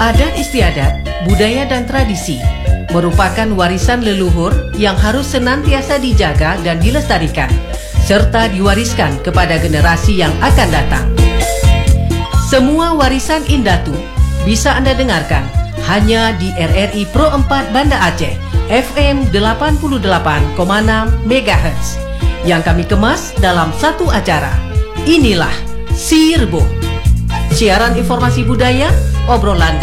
Adat istiadat, budaya dan tradisi merupakan warisan leluhur yang harus senantiasa dijaga dan dilestarikan, serta diwariskan kepada generasi yang akan datang. Semua warisan Indatu bisa Anda dengarkan hanya di RRI Pro 4 Banda Aceh, FM 88,6 MHz, yang kami kemas dalam satu acara. Inilah Sirbo, siaran informasi budaya, obrolan